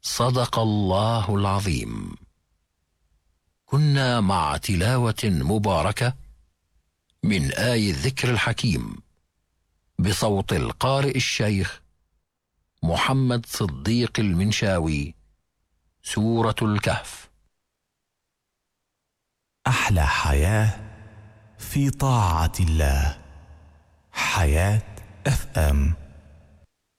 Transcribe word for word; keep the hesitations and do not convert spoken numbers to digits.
صدق الله العظيم. كنا مع تلاوة مباركة من آي الذكر الحكيم بصوت القارئ الشيخ محمد صديق المنشاوي، سورة الكهف. أحلى حياة في طاعة الله. حياة اف ام.